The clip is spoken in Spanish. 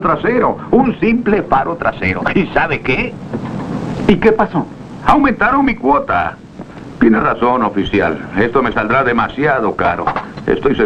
trasero, un simple faro trasero. ¿Y sabe qué? ¿Y qué pasó? Aumentaron mi cuota. Tiene razón, oficial. Esto me saldrá demasiado caro. Estoy seguro.